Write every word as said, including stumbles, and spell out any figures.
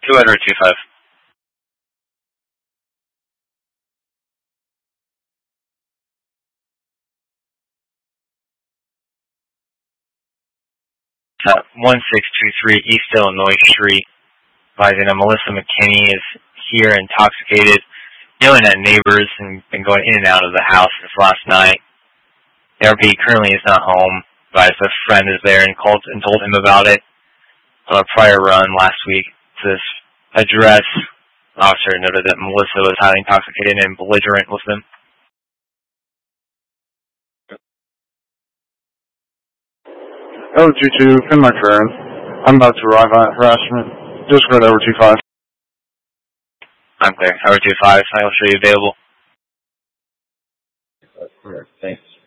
Go ahead, two five. Uh, one six two three East Illinois Street. Advising that Melissa McKinney is here intoxicated, yelling at neighbors and been going in and out of the house since last night. The R P currently is not home. Advised a friend is there and called and told him about it on a prior run last week to this address. The officer noted that Melissa was highly intoxicated and belligerent with them. Over two two, Finn McFerrin. I'm about to arrive on harassment. Just go to over two five. I'm clear. Over two five, I will show you available. That's correct. Thanks.